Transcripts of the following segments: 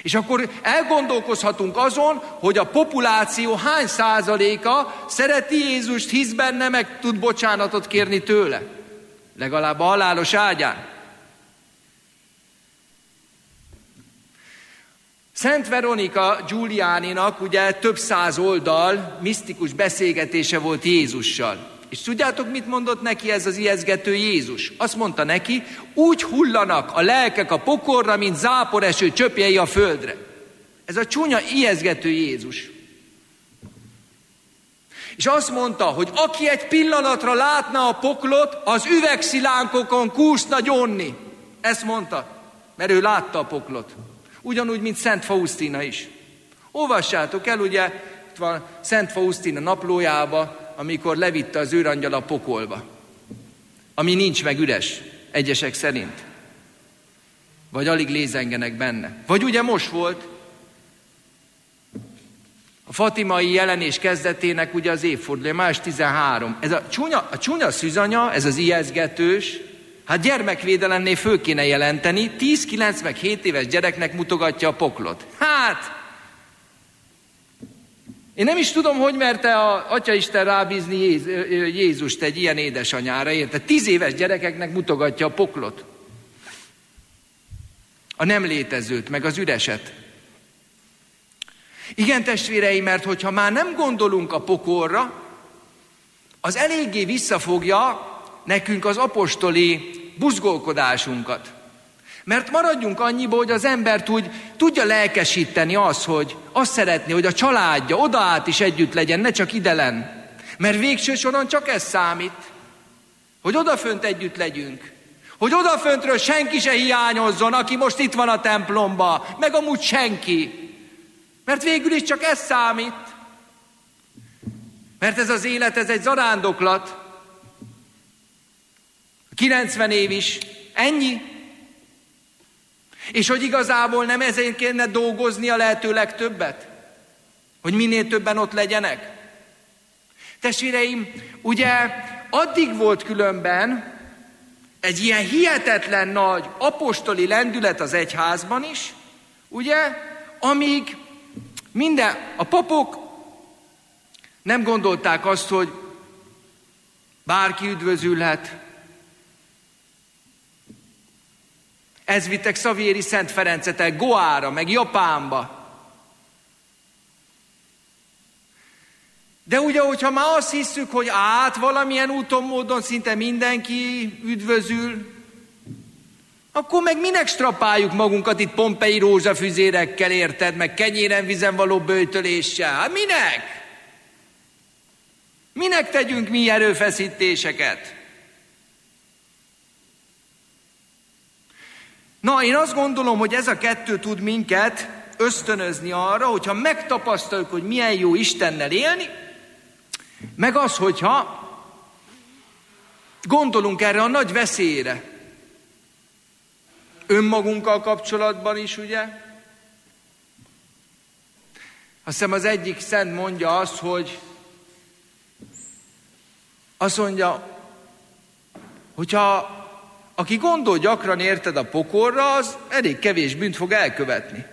És akkor elgondolkozhatunk azon, hogy a populáció hány százaléka szereti Jézust, hisz benne, meg tud bocsánatot kérni tőle. Legalább a halálos ágyán. Szent Veronika Giulianinak ugye több száz oldal misztikus beszélgetése volt Jézussal. És tudjátok, mit mondott neki ez az ijesztgető Jézus? Azt mondta neki, úgy hullanak a lelkek a pokolra, mint záporeső csöpjei a földre. Ez a csúnya ijesztgető Jézus. És azt mondta, hogy aki egy pillanatra látna a poklot, az üvegszilánkokon kúszna gyónni. Ezt mondta, mert ő látta a poklot. Ugyanúgy, mint Szent Faustina is. Olvassátok el, ugye, itt van Szent Faustina naplójába, amikor levitte az őrangyal a pokolba, ami nincs meg üres, egyesek szerint. Vagy alig lézengenek benne. Vagy ugye most volt a fatimai jelenés kezdetének ugye az évfordulója, május 13. Ez a csúnya szűzanya, ez az ijesztgetős, hát gyermekvédelemnél föl kéne jelenteni, 10, 9 meg 7 éves gyereknek mutogatja a poklot. Hát, én nem is tudom, hogy merte a Atyaisten rábízni Jézust egy ilyen édesanyára, érted? 10 éves gyerekeknek mutogatja a poklot. A nem létezőt, meg az üreset. Igen, testvéreim, mert hogyha már nem gondolunk a pokolra, az eléggé visszafogja nekünk az apostoli buzgolkodásunkat. Mert maradjunk annyiba, hogy az embert úgy tudja lelkesíteni hogy azt szeretné, hogy a családja odaát is együtt legyen, ne csak idelen. Mert végső soron csak ez számít, hogy odafönt együtt legyünk. Hogy odaföntről senki se hiányozzon, aki most itt van a templomba, meg amúgy senki. Mert végül is csak ez számít. Mert ez az élet, ez egy zarándoklat. 90 év is, ennyi. És hogy igazából nem ezért kéne dolgozni a lehető legtöbbet? Hogy minél többen ott legyenek? Testvéreim, ugye addig volt különben egy ilyen hihetetlen nagy apostoli lendület az egyházban is, ugye, amíg a papok nem gondolták azt, hogy bárki üdvözülhet. Ez vittek Xavieri Szent Ferencet el Goára, meg Japánba. De ugye, hogyha már azt hiszük, hogy valamilyen úton, módon szinte mindenki üdvözül, akkor meg minek strapáljuk magunkat itt pompei rózsafüzérekkel, érted, meg kenyéren vízen való böjtöléssel? Hát minek? Minek tegyünk mi erőfeszítéseket? Na, én azt gondolom, hogy ez a kettő tud minket ösztönözni arra, hogyha megtapasztaljuk, hogy milyen jó Istennel élni, meg az, hogyha gondolunk erre a nagy veszélyre. Önmagunkkal kapcsolatban is, ugye? Azt hiszem az egyik szent mondja azt, hogy azt mondja, hogyha aki gondol gyakran, érted, a pokolra, az elég kevés bűnt fog elkövetni.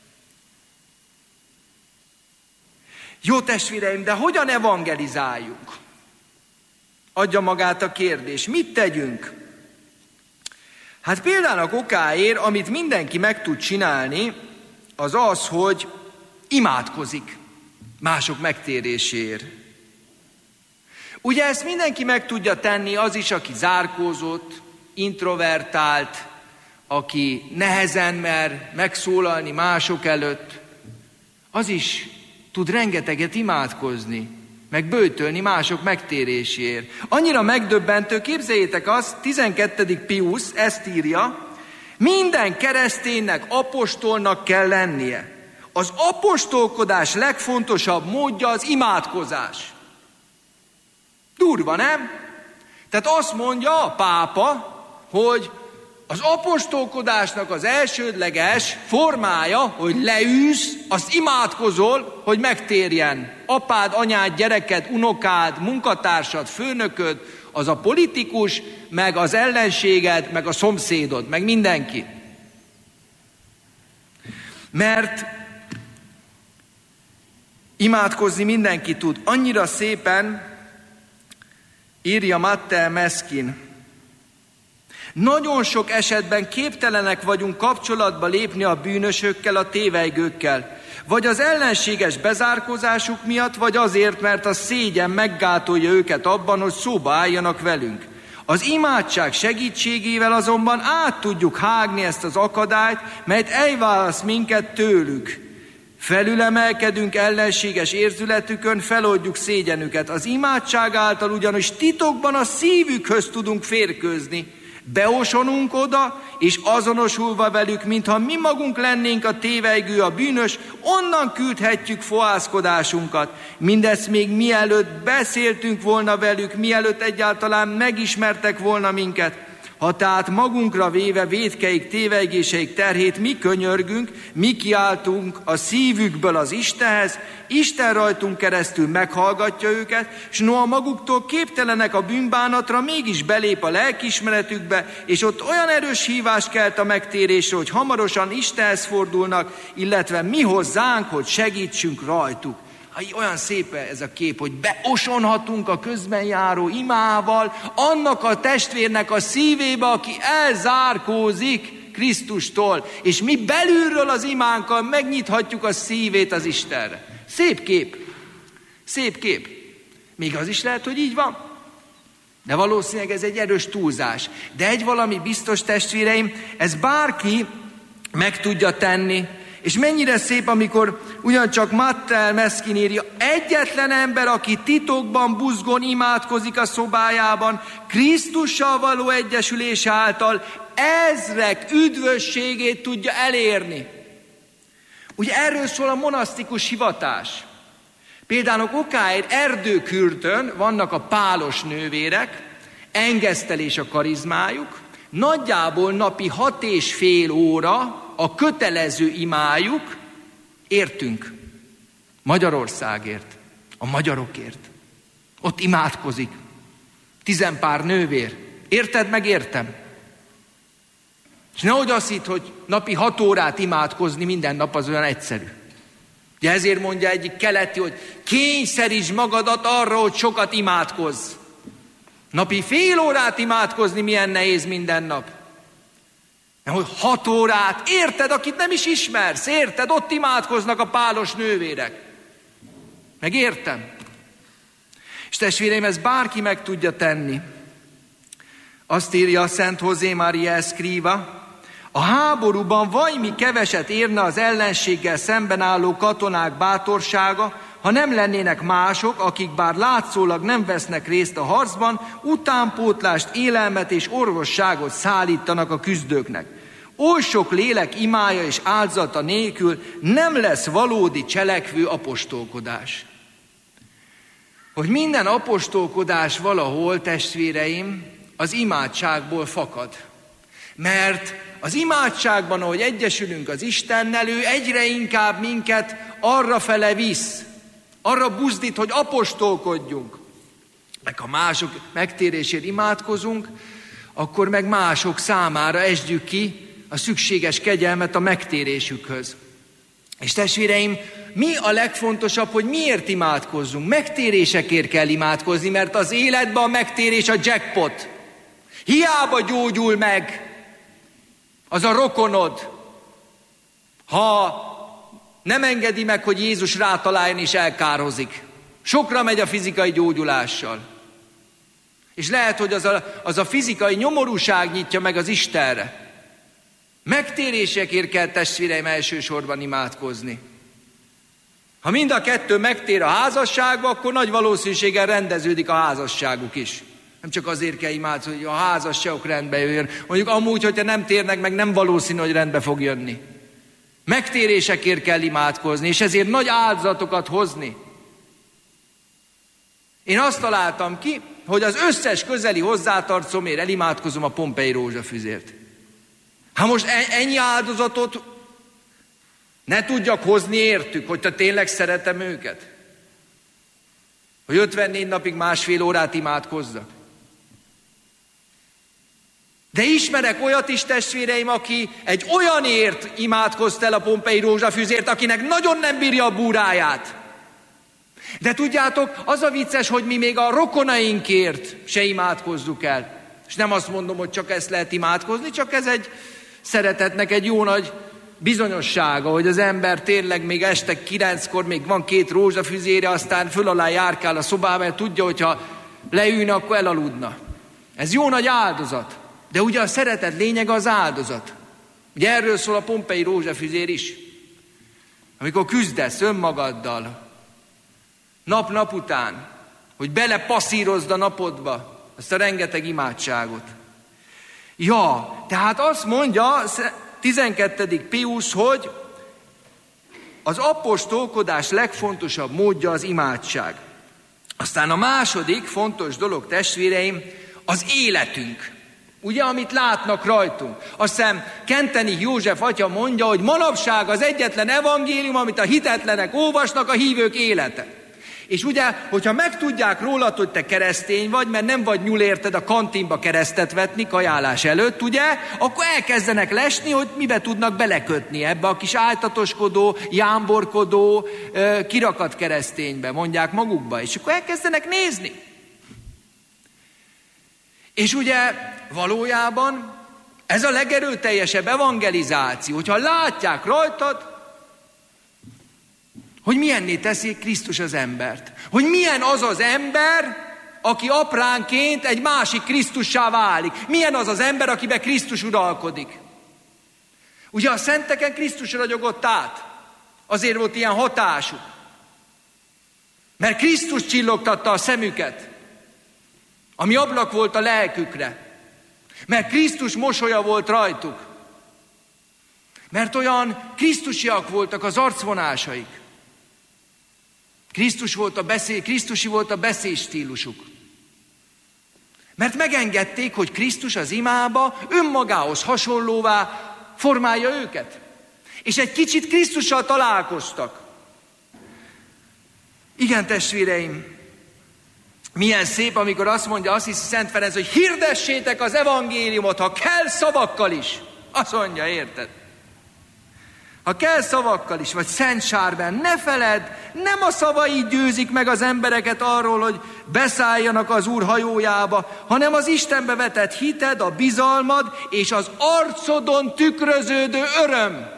Jó testvéreim, de hogyan evangelizáljunk? Adja magát a kérdés. Mit tegyünk? Hát például okáért, amit mindenki meg tud csinálni, az az, hogy imádkozik mások megtéréséért. Ugye ezt mindenki meg tudja tenni, az is, aki zárkózott, introvertált, aki nehezen mer megszólalni mások előtt, az is tud rengeteget imádkozni, meg böjtölni mások megtéréséért. Annyira megdöbbentő, képzeljétek azt, 12. Pius ezt írja, minden kereszténynek apostolnak kell lennie. Az apostolkodás legfontosabb módja az imádkozás. Durva, nem? Tehát azt mondja a pápa, hogy az apostolkodásnak az elsődleges formája, hogy leülsz, azt imádkozol, hogy megtérjen. Apád, anyád, gyereked, unokád, munkatársad, főnököd, az a politikus, meg az ellenséged, meg a szomszédod, meg mindenki. Mert imádkozni mindenki tud. Annyira szépen írja Matthew Meskin. Nagyon sok esetben képtelenek vagyunk kapcsolatba lépni a bűnösökkel, a tévejgőkkel. Vagy az ellenséges bezárkózásuk miatt, vagy azért, mert a szégyen meggátolja őket abban, hogy szóba álljanak velünk. Az imádság segítségével azonban át tudjuk hágni ezt az akadályt, melyet elválaszt minket tőlük. Felülemelkedünk ellenséges érzületükön, feloldjuk szégyenüket. Az imádság által ugyanis titokban a szívükhöz tudunk férkőzni. Beosonunk oda, és azonosulva velük, mintha mi magunk lennénk a tévejgő, a bűnös, onnan küldhetjük fohászkodásunkat. Mindezt még mielőtt beszéltünk volna velük, mielőtt egyáltalán megismertek volna minket. Ha tehát magunkra véve vétkeik, tévejgéseik terhét mi könyörgünk, mi kiáltunk a szívükből az Istenhez, Isten rajtunk keresztül meghallgatja őket, s noha maguktól képtelenek a bűnbánatra, mégis belép a lelkiismeretükbe, és ott olyan erős hívás kelt a megtérésre, hogy hamarosan Istenhez fordulnak, illetve mi hozzánk, hogy segítsünk rajtuk. Olyan szép ez a kép, hogy beosonhatunk a közben járó imával annak a testvérnek a szívébe, aki elzárkózik Krisztustól, és mi belülről az imánkkal megnyithatjuk a szívét az Istenre. Szép kép. Szép kép. Még az is lehet, hogy így van. De valószínűleg ez egy erős túlzás. De egy valami biztos, testvéreim, ez bárki meg tudja tenni. És mennyire szép, amikor ugyancsak Matthew Meskin írja, egyetlen ember, aki titokban buzgón imádkozik a szobájában, Krisztussal való egyesülés által ezrek üdvösségét tudja elérni. Ugye erről szól a monasztikus hivatás. Például okáért Erdőkürtön vannak a pálos nővérek, engesztelés a karizmájuk, nagyjából napi 6,5 óra a kötelező imájuk, értünk, Magyarországért, a magyarokért. Ott imádkozik 10 pár nővér. Érted, meg értem? És nehogy azt hidd, hogy napi 6 órát imádkozni minden nap az olyan egyszerű. Ugye ezért mondja egyik keleti, hogy kényszerítsd magadat arra, hogy sokat imádkozz. Napi fél órát imádkozni milyen nehéz minden nap. Nem, hogy 6 órát, érted, akit nem is ismersz, érted, ott imádkoznak a pálos nővérek. Meg értem. És testvéreim, ezt bárki meg tudja tenni. Azt írja Szent José María Escriva, a háborúban vajmi keveset érne az ellenséggel szemben álló katonák bátorsága, ha nem lennének mások, akik bár látszólag nem vesznek részt a harcban, utánpótlást, élelmet és orvosságot szállítanak a küzdőknek. Oly sok lélek imája és áldozata nélkül nem lesz valódi cselekvő apostolkodás. Hogy minden apostolkodás valahol, testvéreim, az imádságból fakad. Mert az imádságban, ahogy egyesülünk az Istennel, ő egyre inkább minket arrafele visz, arra buzdít, hogy apostolkodjunk. Meg ha mások megtérésért imádkozunk, akkor meg mások számára esdjük ki a szükséges kegyelmet a megtérésükhöz. És testvéreim, mi a legfontosabb, hogy miért imádkozzunk? Megtérésekért kell imádkozni, mert az életben a megtérés a jackpot. Hiába gyógyul meg az a rokonod, ha nem engedi meg, hogy Jézus rátaláljon és elkározik. Sokra megy a fizikai gyógyulással. És lehet, hogy az a fizikai nyomorúság nyitja meg az Istenre. Megtérésekért kell, testvéreim, elsősorban imádkozni. Ha mind a kettő megtér a házasságba, akkor nagy valószínűséggel rendeződik a házasságuk is. Nem csak azért kell imádkozni, hogy a házasságok rendbe jöjjön. Mondjuk amúgy, hogyha nem térnek meg, nem valószínű, hogy rendbe fog jönni. Megtérésekért kell imádkozni, és ezért nagy áldozatokat hozni. Én azt találtam ki, hogy az összes közeli hozzátartozomért elimádkozom a Pompei rózsafüzért. Ha most ennyi áldozatot ne tudjak hozni értük, hogyha tényleg szeretem őket, hogy 54 napig 1,5 órát imádkozzak. De ismerek olyat is, testvéreim, aki egy olyanért imádkozt el a pompei rózsafüzért, akinek nagyon nem bírja a búráját. De tudjátok, az a vicces, hogy mi még a rokonainkért se imádkozzuk el. És nem azt mondom, hogy csak ezt lehet imádkozni, csak ez egy szeretetnek egy jó nagy bizonyossága, hogy az ember tényleg még este 9-kor még van 2 rózsafüzére, aztán föl alá járkál a szobába, mert tudja, hogyha leülne, akkor elaludna. Ez jó nagy áldozat. De ugye a szeretet lényeg az áldozat. Ugye erről szól a pompei rózsafüzér is. Amikor küzdesz önmagaddal, nap-nap után, hogy belepasszírozd a napodba azt a rengeteg imádságot. Ja, tehát azt mondja 12. Pius, hogy az apostolkodás legfontosabb módja az imádság. Aztán a második fontos dolog, testvéreim, az életünk. Ugye, amit látnak rajtunk. Azt hiszem, Kenteni József atya mondja, hogy manapság az egyetlen evangélium, amit a hitetlenek olvasnak, a hívők élete. És ugye, hogyha megtudják rólad, hogy te keresztény vagy, mert nem vagy nyúl érted a kantinba keresztet vetni kajálás előtt, ugye, akkor elkezdenek lesni, hogy mibe tudnak belekötni ebbe a kis áltatoskodó, jámborkodó, kirakat kereszténybe, mondják magukba. És akkor elkezdenek nézni. És ugye valójában ez a legerőteljesebb evangelizáció, hogyha látják rajtad, hogy milyenné teszi Krisztus az embert. Hogy milyen az az ember, aki apránként egy másik Krisztussá válik. Milyen az az ember, akiben Krisztus uralkodik. Ugye a szenteken Krisztus ragyogott át. Azért volt ilyen hatásuk. Mert Krisztus csillogtatta a szemüket, ami ablak volt a lelkükre. Mert Krisztus mosolya volt rajtuk. Mert olyan krisztusiak voltak az arcvonásaik. Krisztusi volt a beszédstílusuk. Mert megengedték, hogy Krisztus az imába önmagához hasonlóvá formálja őket. És egy kicsit Krisztussal találkoztak. Igen, testvéreim, milyen szép, amikor azt mondja Assisi Szent Ferenc, hogy hirdessétek az evangéliumot, ha kell szavakkal is. Azt mondja, érted? Ha kell szavakkal is, vagy Szent Sárben, ne feledd, nem a szavai győzik meg az embereket arról, hogy beszálljanak az Úr hajójába, hanem az Istenbe vetett hited, a bizalmad és az arcodon tükröződő öröm.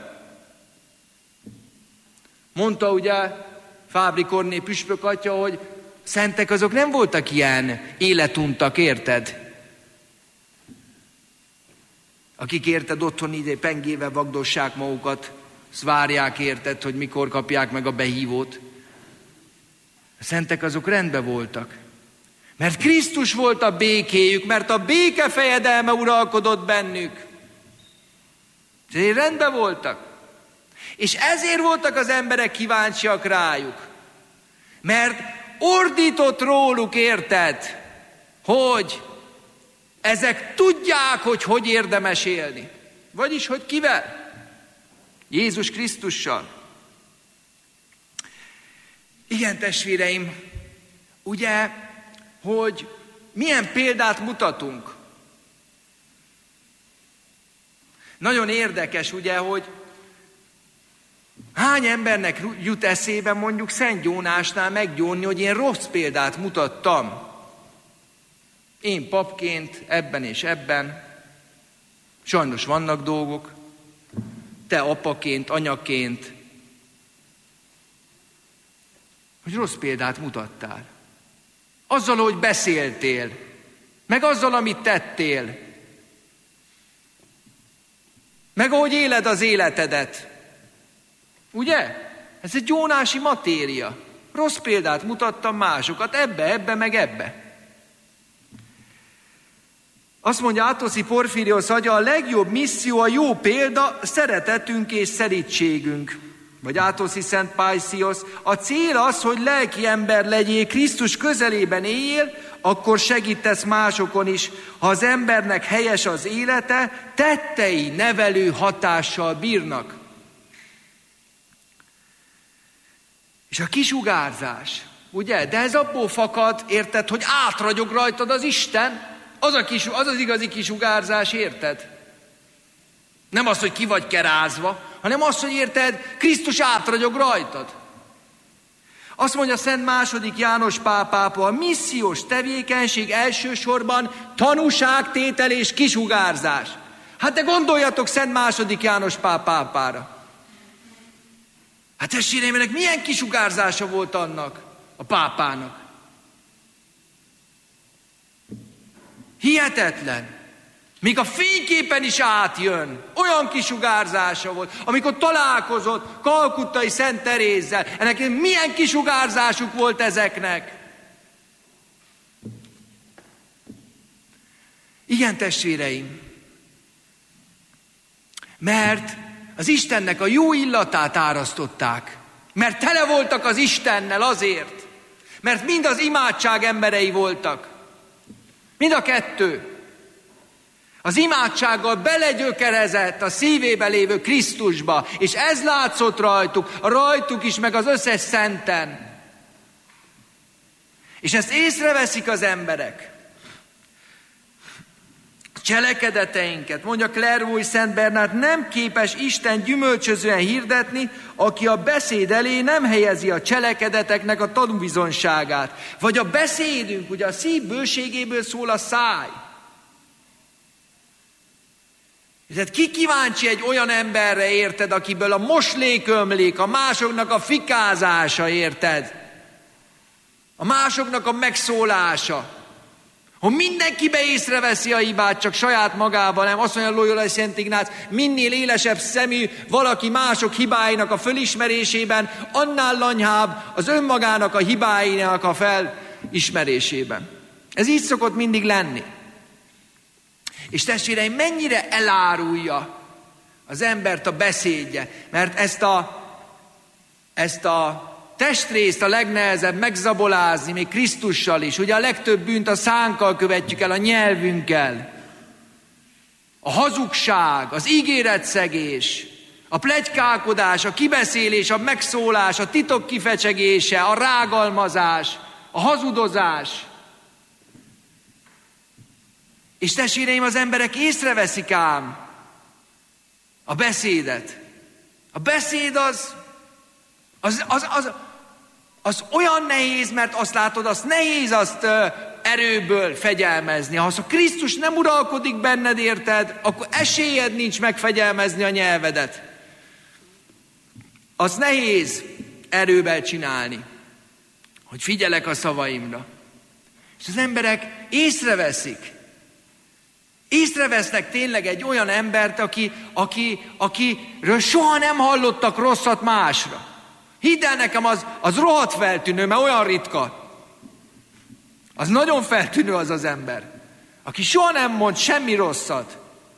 Mondta ugye Fábri Korné püspök atya, hogy szentek azok nem voltak ilyen életuntak, érted? Akik érted otthon ide pengével vagdossák magukat, azt várják, érted, hogy mikor kapják meg a behívót. A szentek azok rendben voltak. Mert Krisztus volt a békéjük, mert a béke fejedelme uralkodott bennük. És rendben voltak. És ezért voltak az emberek kíváncsiak rájuk. Mert ordított róluk, érted, hogy ezek tudják, hogy érdemes élni. Vagyis, hogy kivel? Jézus Krisztussal. Igen, testvéreim, ugye, hogy milyen példát mutatunk. Nagyon érdekes, ugye, hogy hány embernek jut eszébe mondjuk Szent Jónásnál meggyónni, hogy én rossz példát mutattam. Én papként, ebben és ebben. Sajnos vannak dolgok. Te apaként, anyaként. Hogy rossz példát mutattál. Azzal, hogy beszéltél. Meg azzal, amit tettél. Meg ahogy éled az életedet. Ugye? Ez egy jónási matéria. Rossz példát mutattam másokat, ebbe, meg ebbe. Azt mondja Átoszi Porfíriosz atya, a legjobb misszió, a jó példa, szeretetünk és szerítségünk. Vagy Átoszi Szent Pájsziosz, a cél az, hogy lelki ember legyél, Krisztus közelében éljél, akkor segítesz másokon is. Ha az embernek helyes az élete, tettei nevelő hatással bírnak. És a kisugárzás, ugye? De ez abból fakad, érted, hogy átragyog rajtad az Isten, Az az igazi kisugárzás, érted? Nem az, hogy ki vagy kerázva, hanem az, hogy érted, Krisztus átragyog rajtad. Azt mondja Szent II. János Pál pápa, a missziós tevékenység elsősorban tanúságtétel és kisugárzás. Hát de gondoljatok Szent II. János Pál pápára. Hát testvéreim, ennek milyen kisugárzása volt annak a pápának? Hihetetlen. Még a fényképen is átjön. Olyan kisugárzása volt, amikor találkozott kalkuttai Szent Terézzel. Ennek milyen kisugárzásuk volt ezeknek? Igen, testvéreim. Mert az Istennek a jó illatát árasztották. Mert tele voltak az Istennel azért. Mert mind az imádság emberei voltak. Mind a kettő. Az imádsággal belegyökerezett a szívébe lévő Krisztusba, és ez látszott rajtuk is, meg az összes szenten. És ezt észreveszik az emberek. Cselekedeteinket, mondja Clairvaux Szent Bernard, nem képes Isten gyümölcsözően hirdetni, aki a beszéd elé nem helyezi a cselekedeteknek a tanúbizonyságát. Vagy a beszédünk, ugye a szív bőségéből szól a száj. Tehát ki kíváncsi egy olyan emberre, érted, akiből a moslék ömlik, a másoknak a fikázása, érted? A másoknak a megszólása. Ha mindenkibe észreveszi a hibát, csak saját magában, nem, azt mondja Loyola Szent Ignác, minél élesebb szemű valaki mások hibáinak a fölismerésében, annál lanyhább az önmagának a hibáinak a felismerésében. Ez így szokott mindig lenni. És testvéreim, mennyire elárulja az embert a beszédje, mert ezt a testrészt a legnehezebb megzabolázni, még Krisztussal is. Ugye a legtöbb bűnt a szánkkal követjük el, a nyelvünkkel. A hazugság, az ígéretszegés, a pletykálkodás, a kibeszélés, a megszólás, a titok kifecsegése, a rágalmazás, a hazudozás. És testvéreim, az emberek észreveszik ám a beszédet. A beszéd az olyan nehéz, mert azt látod, azt nehéz azt erőből fegyelmezni. Ha a Krisztus nem uralkodik benned, érted, akkor esélyed nincs megfegyelmezni a nyelvedet. Az nehéz erővel csinálni, hogy figyelek a szavaimra. És az emberek észrevesznek tényleg egy olyan embert, akiről soha nem hallottak rosszat másra. Hidd el nekem, az rohadt feltűnő, mert olyan ritka. Az nagyon feltűnő az ember, aki soha nem mond semmi rosszat.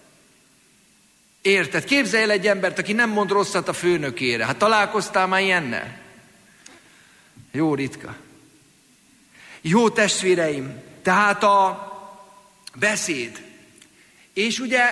Érted? Képzelj el egy embert, aki nem mond rosszat a főnökére. Hát találkoztál már ilyennel? Jó ritka. Jó testvéreim, tehát a beszéd. És ugye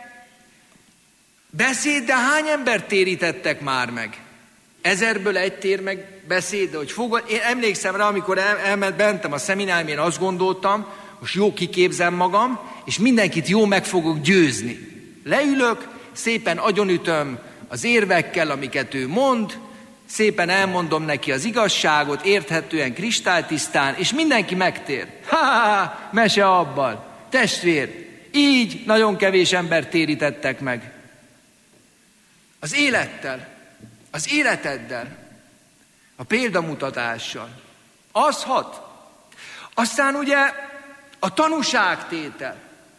beszéddel hány embert térítettek már meg? 1000-ből egy tér meg beszéd, hogy én emlékszem rá, amikor bentem a szemináriumra, én azt gondoltam, most jó kiképzem magam, és mindenkit jó meg fogok győzni. Leülök, szépen agyonütöm az érvekkel, amiket ő mond, szépen elmondom neki az igazságot, érthetően, kristálytisztán, és mindenki megtér. Mese abban. Testvér, így nagyon kevés embert térítettek meg. Az élettel, az életeddel, a példamutatással. Az hat. Aztán ugye a tanúságtétel.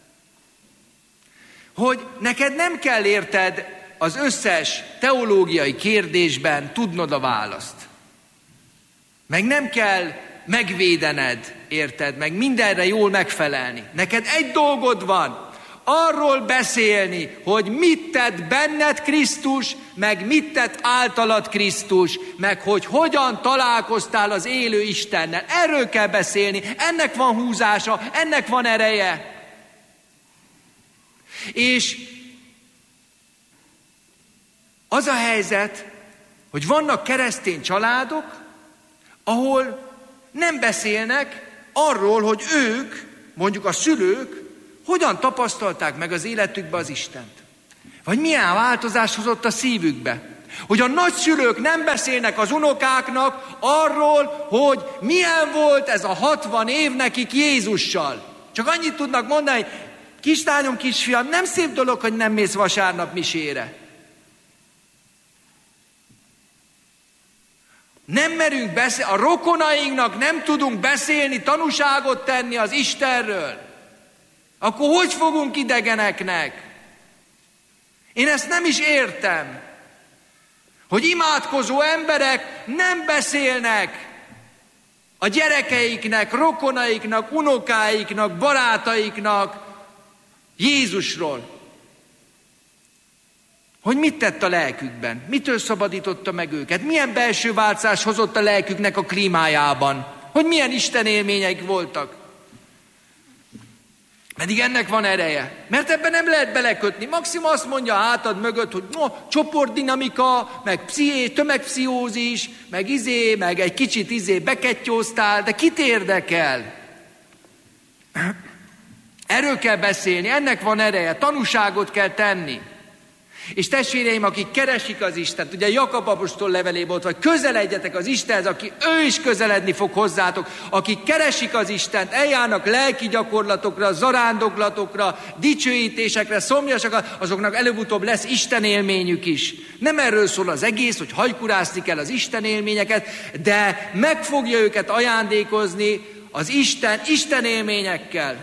Hogy neked nem kell, érted, az összes teológiai kérdésben tudnod a választ. Meg nem kell megvédened, érted, meg mindenre jól megfelelni. Neked egy dolgod van, arról beszélni, hogy mit tett benned Krisztus, meg mit tett általad Krisztus, meg hogy hogyan találkoztál az élő Istennel. Erről kell beszélni, ennek van húzása, ennek van ereje. És az a helyzet, hogy vannak keresztény családok, ahol nem beszélnek arról, hogy ők, mondjuk a szülők, hogyan tapasztalták meg az életükbe az Istent? Vagy milyen változás hozott a szívükbe? Hogy a nagyszülők nem beszélnek az unokáknak arról, hogy milyen volt ez a 60 év nekik Jézussal. Csak annyit tudnak mondani, hogy kislányom, kisfiam, nem szép dolog, hogy nem mész vasárnap misére. Nem merünk beszélni, a rokonainknak nem tudunk beszélni, tanúságot tenni az Istenről. Akkor hogy fogunk idegeneknek? Én ezt nem is értem, hogy imádkozó emberek nem beszélnek a gyerekeiknek, rokonaiknak, unokáiknak, barátaiknak Jézusról. Hogy mit tett a lelkükben, mitől szabadította meg őket, milyen belső változás hozott a lelküknek a klímájában, hogy milyen Isten élményeik voltak. Pedig ennek van ereje, mert ebben nem lehet belekötni. Maximum azt mondja a hátad mögött, hogy csoportdinamika, meg tömegpszichózis, meg egy kicsit bekettyóztál, de kit érdekel? Erről kell beszélni, ennek van ereje, tanúságot kell tenni. És testvéreim, akik keresik az Istent, ugye Jakab apostol levelében ott vagy, közeledjetek az Istenhez, aki ő is közeledni fog hozzátok. Akik keresik az Istent, eljárnak lelki gyakorlatokra, zarándoklatokra, dicsőítésekre, szomjasakra, azoknak előbb-utóbb lesz Isten élményük is. Nem erről szól az egész, hogy hajkurászni kell az Isten élményeket, de meg fogja őket ajándékozni az Isten élményekkel.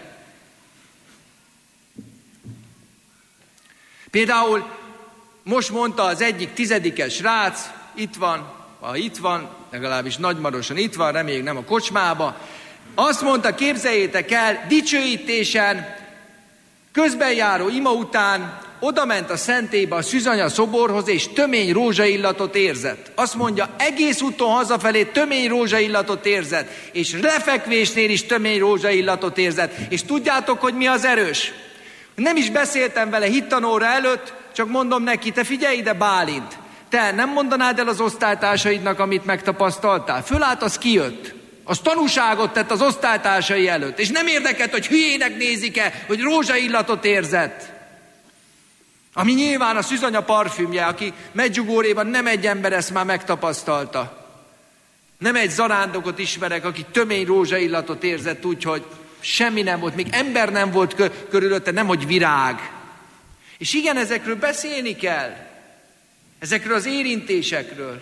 Például most mondta az egyik 10-es srác, itt van, legalábbis Nagymaroson itt van, reméljük nem a kocsmába. Azt mondta, képzeljétek el, dicsőítésen, közbenjáró ima után odament a szentélybe a Szűzanya szoborhoz, és tömény rózsaillatot érzett. Azt mondja, egész úton hazafelé tömény rózsaillatot érzett, és lefekvésnél is tömény rózsaillatot érzett. És tudjátok, hogy mi az erős? Nem is beszéltem vele hittanóra előtt, csak mondom neki, te figyelj ide, Bálint, te nem mondanád el az osztálytársaidnak, amit megtapasztaltál? Fölállt, az kijött. Az tanúságot tett az osztálytársai előtt. És nem érdekelt, hogy hülyének nézik-e, hogy rózsaillatot érzett. Ami nyilván a Szűzanya parfümje, aki Medjugorjéban nem egy ember ezt már megtapasztalta. Nem egy zarándokot ismerek, aki tömény rózsaillatot érzett úgy, hogy semmi nem volt, még ember nem volt körülötte, nemhogy virág. És igen, ezekről beszélni kell. Ezekről az érintésekről.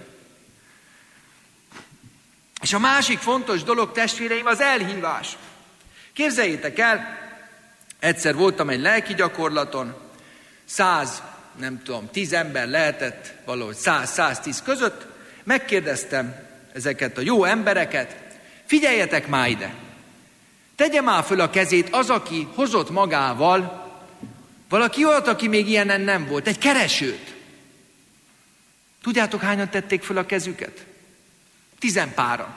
És a másik fontos dolog, testvéreim, az elhívás. Képzeljétek el, egyszer voltam egy lelki gyakorlaton, 10 ember lehetett, valahogy 100-110 között, megkérdeztem ezeket a jó embereket, figyeljetek már ide, tegye már föl a kezét az, aki hozott magával valaki olyat, aki még ilyenen nem volt, egy keresőt. Tudjátok, hányan tették föl a kezüket? 10 páran.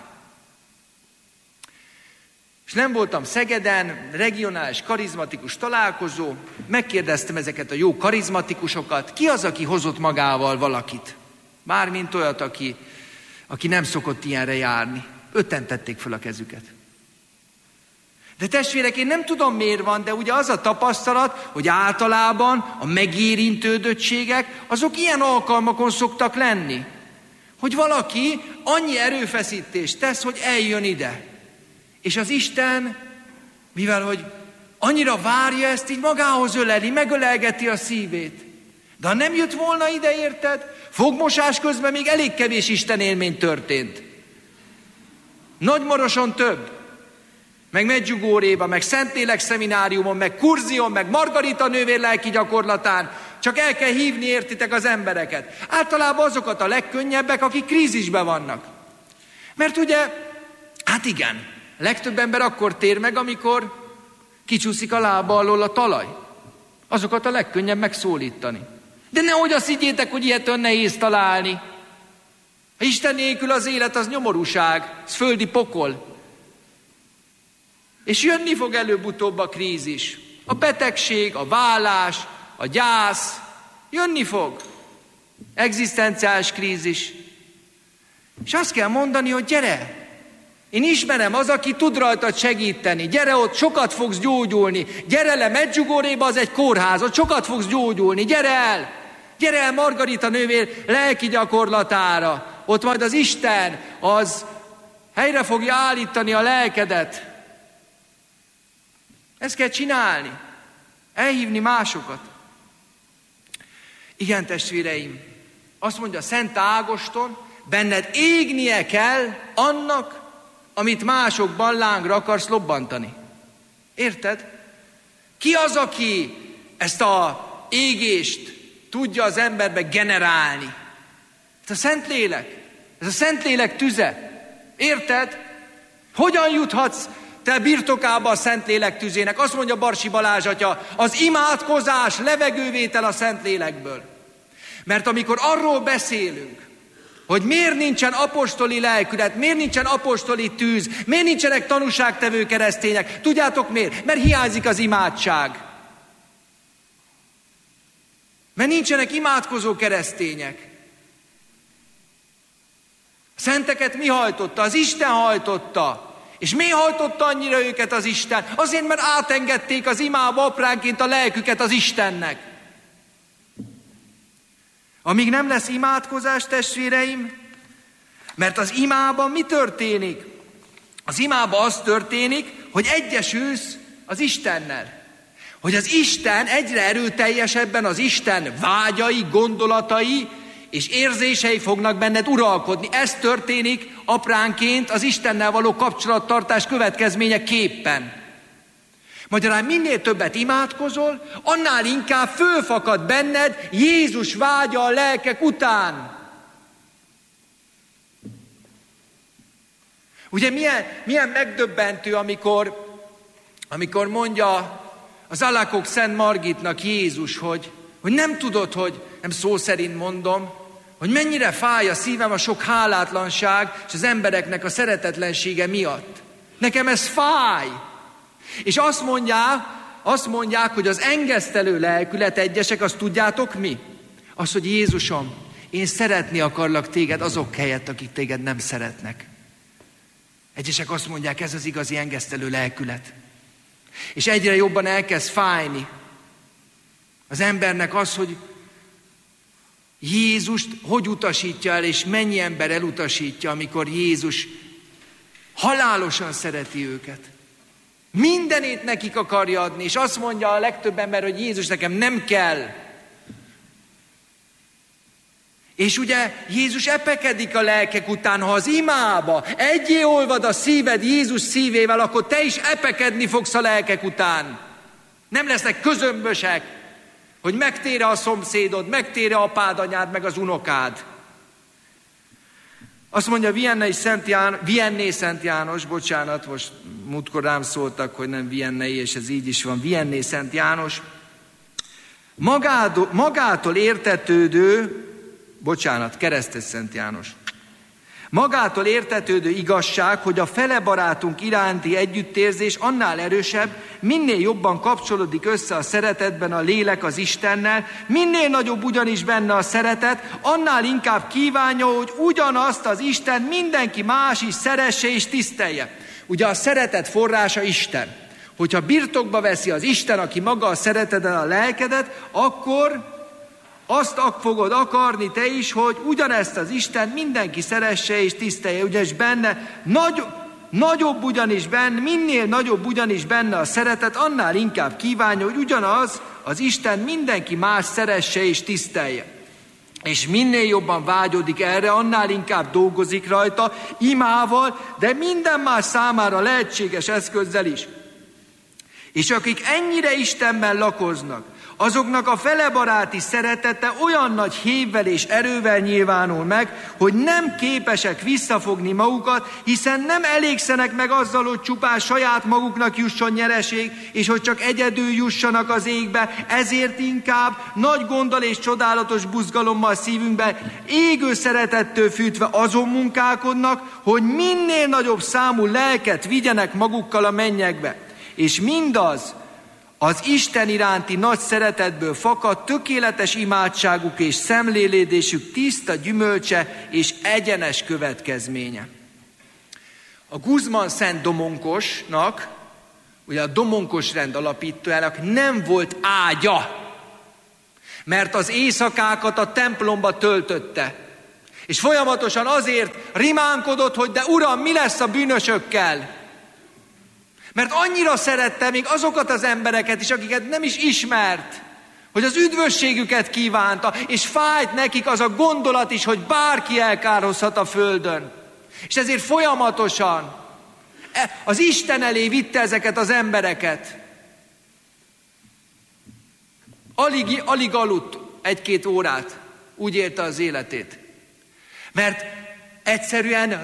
És nem voltam Szegeden, regionális karizmatikus találkozó, megkérdeztem ezeket a jó karizmatikusokat, ki az, aki hozott magával valakit? Mármint olyat, aki nem szokott ilyenre járni. 5-en tették föl a kezüket. De testvérek, én nem tudom, miért van, de ugye az a tapasztalat, hogy általában a megérintődöttségek, azok ilyen alkalmakon szoktak lenni. Hogy valaki annyi erőfeszítést tesz, hogy eljön ide. És az Isten, mivel hogy annyira várja ezt, így magához öleli, megölelgeti a szívét. De ha nem jött volna ide, érted? Fogmosás közben még elég kevés Isten élmény történt. Nagymaroson több. Meg Medjugorjéban, meg Szentlélek szemináriumon, meg Kurzion, meg Margarita nővér lelki gyakorlatán. Csak el kell hívni, értitek, az embereket. Általában azokat a legkönnyebbek, akik krízisben vannak. Mert ugye, hát igen, a legtöbb ember akkor tér meg, amikor kicsúszik a lába alól a talaj. Azokat a legkönnyebb megszólítani. De nehogy azt higgyétek, hogy ilyetől nehéz találni. Ha Isten nélkül az élet az nyomorúság, az földi pokol. És jönni fog előbb-utóbb a krízis. A betegség, a vállás, a gyász, jönni fog. Egzisztenciális krízis. És azt kell mondani, hogy gyere, Én ismerem, az, aki tud rajtad segíteni. Gyere ott, sokat fogsz gyógyulni. Gyere le Medjugorjéba, az egy kórház, ott sokat fogsz gyógyulni. Gyere el! Gyere el Margarita nővér lelki gyakorlatára. Ott majd az Isten, az helyre fogja állítani a lelkedet. Ezt kell csinálni. Elhívni másokat. Igen, testvéreim, azt mondja Szent Ágoston, benned égnie kell annak, amit másokban lángra akarsz lobbantani. Érted? Ki az, aki ezt a égést tudja az emberbe generálni? Ez a Szentlélek. Ez a Szentlélek tüze. Érted? Hogyan juthatsz te birtokába a Szentlélek tüzének? Azt mondja Barsi Balázs atya, az imádkozás levegővétel a Szentlélekből. Mert amikor arról beszélünk, hogy miért nincsen apostoli lelkület, miért nincsen apostoli tűz, miért nincsenek tanúságtevő keresztények, tudjátok miért? Mert hiányzik az imádság. Mert nincsenek imádkozó keresztények. A szenteket mi hajtotta? Az Isten hajtotta. És mi hajtotta annyira őket az Isten? Azért, mert átengedték az imába apránként a lelküket az Istennek. Amíg nem lesz imádkozás, testvéreim, mert az imában mi történik? Az imában az történik, hogy egyesülsz az Istennel. Hogy az Isten egyre erőteljesebben, az Isten vágyai, gondolatai és érzései fognak benned uralkodni. Ez történik apránként az Istennel való kapcsolattartás következményeképpen. Magyarán minél többet imádkozol, annál inkább fölfakad benned Jézus vágya a lelkek után. Ugye milyen megdöbbentő, amikor mondja az Alakok Szent Margitnak Jézus, hogy nem tudod, hogy nem szó szerint mondom, hogy mennyire fáj a szívem a sok hálátlanság és az embereknek a szeretetlensége miatt. Nekem ez fáj. És azt mondják, hogy az engesztelő lelkület egyesek, azt tudjátok mi? Az, hogy Jézusom, én szeretni akarlak téged azok helyett, akik téged nem szeretnek. Egyesek azt mondják, ez az igazi engesztelő lelkület. És egyre jobban elkezd fájni az embernek az, hogy Jézust hogy utasítja el, és mennyi ember elutasítja, amikor Jézus halálosan szereti őket. Mindenét nekik akarja adni, és azt mondja a legtöbb ember, hogy Jézus nekem nem kell. És ugye Jézus epekedik a lelkek után, ha az imába egyé olvad a szíved Jézus szívével, akkor te is epekedni fogsz a lelkek után. Nem lesznek közömbösek, hogy megtére a szomszédod, megtére apád, anyád, meg az unokád. Azt mondja Vianney Szent János, bocsánat, most múltkor rám szóltak, hogy nem Vianney, és ez így is van, Vianney Szent János. Magától értetődő, Keresztes Szent János. Magától értetődő igazság, hogy a fele barátunk iránti együttérzés annál erősebb, minél jobban kapcsolódik össze a szeretetben a lélek az Istennel, minél nagyobb ugyanis benne a szeretet, annál inkább kívánja, hogy ugyanazt az Isten mindenki más is szeresse és tisztelje. Ugye a szeretet forrása Isten. Hogyha birtokba veszi az Isten, aki maga a szereteddel a lelkedet, akkor azt fogod akarni te is, hogy ugyanezt az Isten mindenki szeresse és tisztelje, ugyanis benne minél nagyobb ugyanis benne a szeretet, annál inkább kívánja, hogy ugyanaz az Isten mindenki más szeresse és tisztelje. És minél jobban vágyodik erre, annál inkább dolgozik rajta, imával, de minden más számára lehetséges eszközzel is. És akik ennyire Istenben lakoznak, azoknak a felebaráti szeretete olyan nagy hévvel és erővel nyilvánul meg, hogy nem képesek visszafogni magukat, hiszen nem elégszenek meg azzal, hogy csupán saját maguknak jusson nyereség, és hogy csak egyedül jussanak az égbe, ezért inkább nagy gonddal és csodálatos buzgalommal szívünkben, égő szeretettől fűtve azon munkálkodnak, hogy minél nagyobb számú lelket vigyenek magukkal a mennyekbe. És mindaz, az Isten iránti nagy szeretetből fakad tökéletes imádságuk és szemlélődésük tiszta gyümölcse és egyenes következménye. a Guzmán Szent Domonkosnak, ugye a Domonkos rend alapítójának nem volt ágya, mert az éjszakákat a templomba töltötte. És folyamatosan azért rimánkodott, hogy de Uram, mi lesz a bűnösökkel? Mert annyira szerette még azokat az embereket is, akiket nem is ismert, hogy az üdvösségüket kívánta, és fájt nekik az a gondolat is, hogy bárki elkározhat a földön. És ezért folyamatosan az Isten elé vitte ezeket az embereket. Alig aludt 1-2 órát, úgy élte az életét. Mert egyszerűen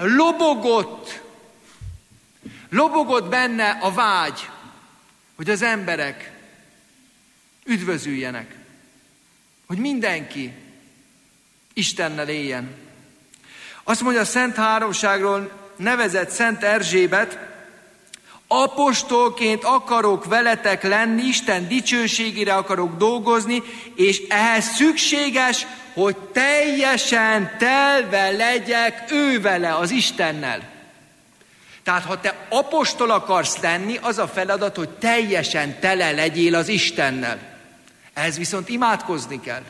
lobogott benne a vágy, hogy az emberek üdvözüljenek, hogy mindenki Istennel éljen. Azt mondja a Szent Háromságról nevezett Szent Erzsébet, apostolként akarok veletek lenni, Isten dicsőségére akarok dolgozni, és ehhez szükséges, hogy teljesen telve legyek ővele, az Istennel. Tehát ha te apostol akarsz lenni, az a feladat, hogy teljesen tele legyél az Istennel. Ehhez viszont imádkozni kell.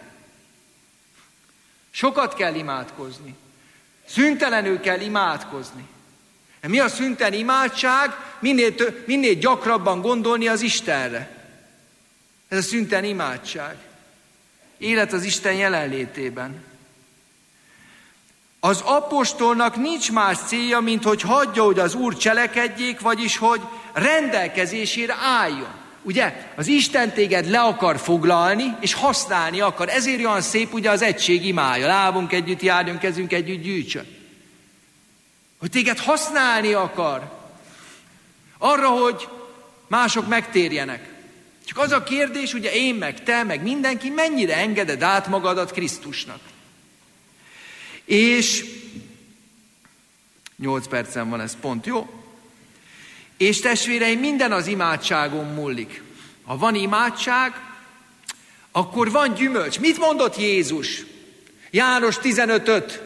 Sokat kell imádkozni. Szüntelenül kell imádkozni. Mi a szüntelen imádság? Minél gyakrabban gondolni az Istenre. Ez a szüntelen imádság. Élet az Isten jelenlétében. Az apostolnak nincs más célja, mint hogy hagyja, hogy az Úr cselekedjék, vagyis hogy rendelkezésére álljon. Ugye, az Isten téged le akar foglalni, és használni akar. Ezért olyan szép ugye az egység imája. Lábunk együtt, járjon, kezünk együtt, gyűjtsön. Hogy téged használni akar. Arra, hogy mások megtérjenek. Csak az a kérdés, ugye én, meg te, meg mindenki, mennyire engeded át magadat Krisztusnak. És 8 percen van, ez pont jó. És testvéreim, minden az imádságon múlik. Ha van imádság, akkor van gyümölcs. Mit mondott Jézus? János 15:5.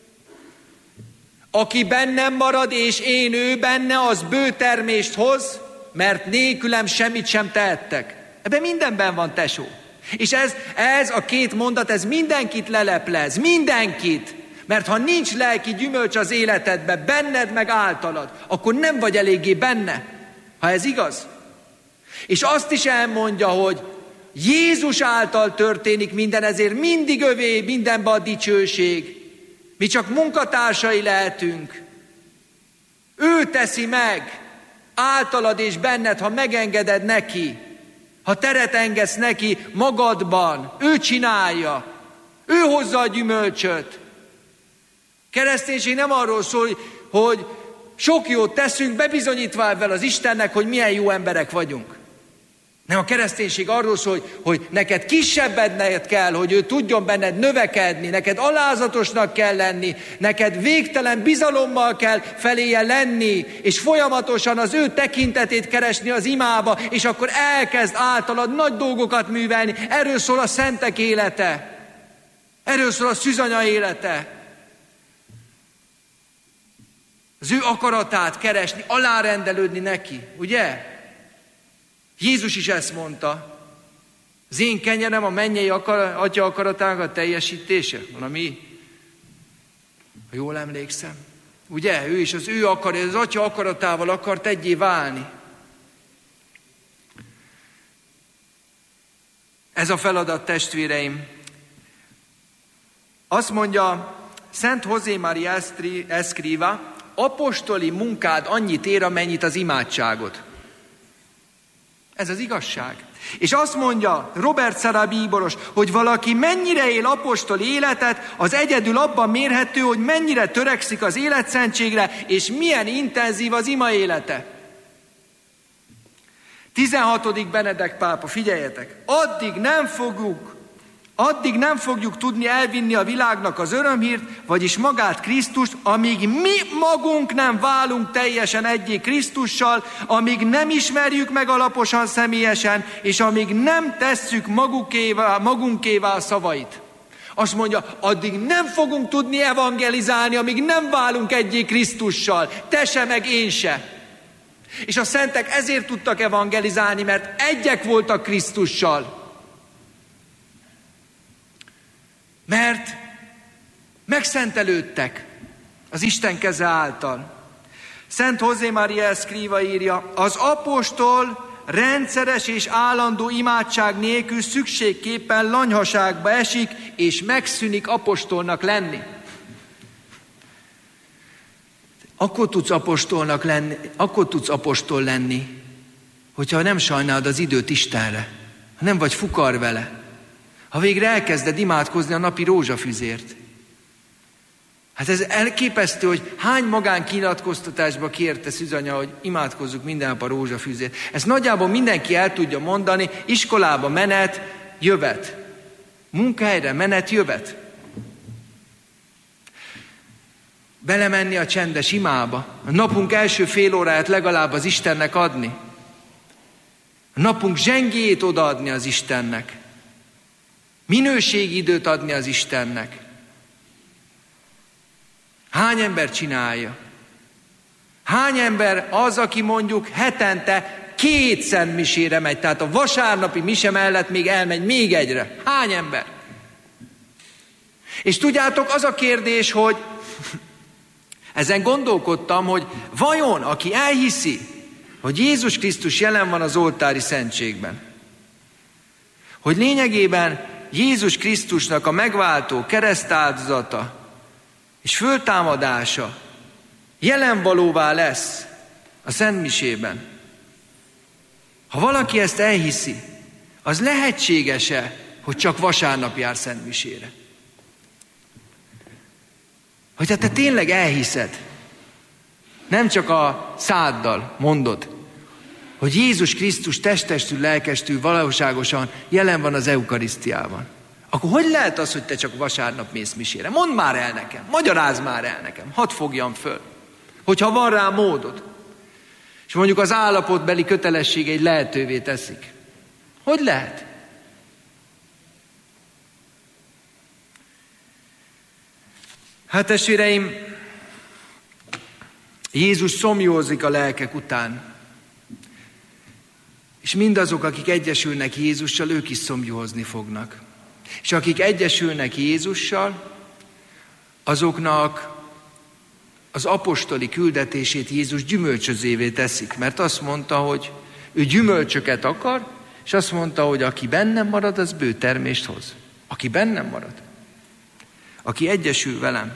Aki bennem marad, és én ő benne, az bő termést hoz, mert nélkülem semmit sem tehettek. Ebben mindenben van, tesó. És ez a 2 mondat, ez mindenkit leleplez, mindenkit. Mert ha nincs lelki gyümölcs az életedbe, benned meg általad, akkor nem vagy eléggé benne, ha ez igaz. És azt is elmondja, hogy Jézus által történik minden, ezért mindig övé mindenbe a dicsőség. Mi csak munkatársai lehetünk. Ő teszi meg általad és benned, ha megengeded neki. Ha teret engedsz neki magadban, ő csinálja. Ő hozza a gyümölcsöt. Kereszténység nem arról szól, hogy sok jót teszünk, bebizonyítva ezzel az Istennek, hogy milyen jó emberek vagyunk. Nem, a kereszténység arról szól, hogy neked kisebbedned kell, hogy ő tudjon benned növekedni, neked alázatosnak kell lenni, neked végtelen bizalommal kell feléje lenni, és folyamatosan az ő tekintetét keresni az imába, és akkor elkezd általad nagy dolgokat művelni. Erről szól a szentek élete. Erről szól a szűzanya élete. Az ő akaratát keresni, alárendelődni neki, ugye? Jézus is ezt mondta. Az én kenyerem a mennyei Atya akaratának a teljesítése. Valami, ha jól emlékszem. Ugye? Ő is az Atya akaratával akart egyé válni. Ez a feladat, testvéreim. Azt mondja Szent José María Escrivá, apostoli munkád annyit ér, amennyit az imádságod. Ez az igazság. És azt mondja Robert Sarah bíboros, hogy valaki mennyire él apostoli életet, az egyedül abban mérhető, hogy mennyire törekszik az életszentségre, és milyen intenzív az ima élete. 16. Benedek pápa, figyeljetek! Addig nem fogjuk tudni elvinni a világnak az örömhírt, vagyis magát Krisztust, amíg mi magunk nem válunk teljesen egyé Krisztussal, amíg nem ismerjük meg alaposan, személyesen, és amíg nem tesszük magunkévá a szavait. Azt mondja, addig nem fogunk tudni evangelizálni, amíg nem válunk egyé Krisztussal. Te se, meg én se. És a szentek ezért tudtak evangelizálni, mert egyek voltak Krisztussal. Mert megszentelődtek az Isten keze által. Szent José María Escriva írja, az apostol rendszeres és állandó imádság nélkül szükségképpen lanyhaságba esik, és megszűnik apostolnak lenni. Akkor tudsz apostol lenni, hogyha nem sajnálod az időt Istenre, ha nem vagy fukar vele, ha végre elkezded imádkozni a napi rózsafüzért. Hát ez elképesztő, hogy hány magánkinyilatkoztatásba kérte Szűzanya, hogy imádkozzuk minden nap a rózsafüzért. Ezt nagyjából mindenki el tudja mondani, iskolába menet, jövet. Munkahelyre menet, jövet. Belemenni a csendes imába, a napunk első fél óráját legalább az Istennek adni. A napunk zsengéjét odaadni az Istennek. Minőségi időt adni az Istennek. Hány ember csinálja? Hány ember az, aki mondjuk hetente 2 szentmisére megy, tehát a vasárnapi mise mellett még elmegy még egyre? Hány ember? És tudjátok, az a kérdés, hogy ezen gondolkodtam, hogy vajon, aki elhiszi, hogy Jézus Krisztus jelen van az oltári szentségben, hogy lényegében Jézus Krisztusnak a megváltó keresztáldozata és föltámadása jelenvalóvá lesz a szentmisében. Ha valaki ezt elhiszi, az lehetséges-e, hogy csak vasárnap jár szentmisére? Hogyha te tényleg elhiszed, nem csak a száddal mondod, hogy Jézus Krisztus testestül, lelkestül, valóságosan jelen van az eukarisztiában, akkor hogy lehet az, hogy te csak vasárnap mész misére? Mondd már el nekem, magyarázd már el nekem, hadd fogjam föl, hogyha van rá módod. És mondjuk az állapotbeli kötelességeid lehetővé teszik. Hogy lehet? Hát testvéreim, Jézus szomjózik a lelkek után. És mindazok, akik egyesülnek Jézussal, ők is szomjózni fognak. És akik egyesülnek Jézussal, azoknak az apostoli küldetését Jézus gyümölcsözévé teszik. Mert azt mondta, hogy ő gyümölcsöket akar, és azt mondta, hogy aki bennem marad, az bő termést hoz. Aki bennem marad. Aki egyesül velem.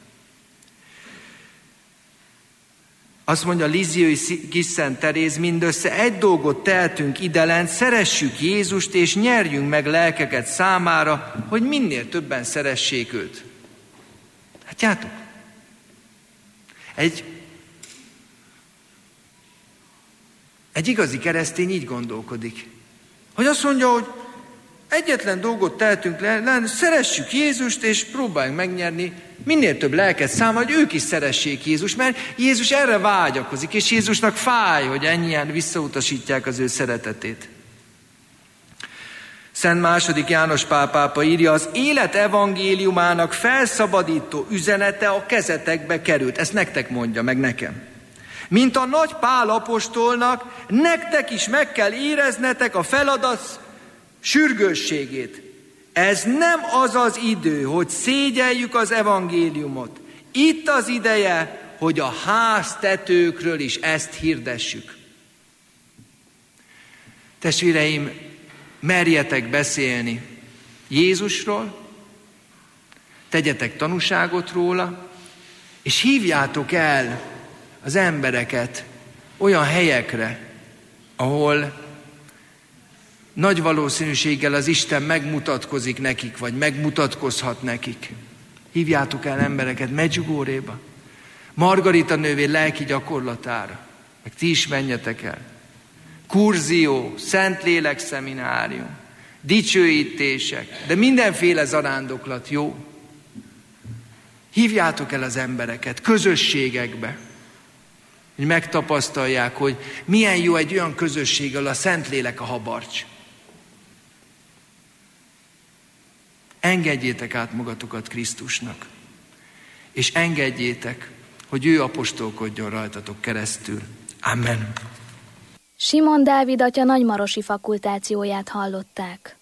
Azt mondja Lisieux kis Szent Teréz, mindössze egy dolgot tehetünk idelent, szeressük Jézust, és nyerjünk meg lelkeket számára, hogy minél többen szeressék őt. Látjátok? Egy igazi keresztény így gondolkodik. Hogy azt mondja, hogy egyetlen dolgot tehetünk le, szeressük Jézust, és próbáljunk megnyerni minél több lelket számára, hogy ők is szeressék Jézust, mert Jézus erre vágyakozik, és Jézusnak fáj, hogy ennyien visszautasítják az ő szeretetét. Szent II. János Pál pápa írja, az élet evangéliumának felszabadító üzenete a kezetekbe került. Ezt nektek mondja, meg nekem. Mint a nagy Pál apostolnak, nektek is meg kell éreznetek a feladat sürgősségét. Ez nem az az idő, hogy szégyeljük az evangéliumot. Itt az ideje, hogy a háztetőkről is ezt hirdessük. Testvéreim, merjetek beszélni Jézusról, tegyetek tanúságot róla, és hívjátok el az embereket olyan helyekre, ahol nagy valószínűséggel az Isten megmutatkozik nekik, vagy megmutatkozhat nekik. Hívjátok el embereket Medjugorjéba, Margarita nővér lelki gyakorlatára, meg ti is menjetek el. Kurzió, Szentlélek szeminárium, dicsőítések, de mindenféle zarándoklat jó. Hívjátok el az embereket közösségekbe, hogy megtapasztalják, hogy milyen jó egy olyan közösség, ahol a Szentlélek a habarcs. engedjétek át magatokat Krisztusnak, és engedjétek, hogy ő apostolkodjon rajtatok keresztül. Amen. Simon Dávid atya nagymarosi fakultációját hallották.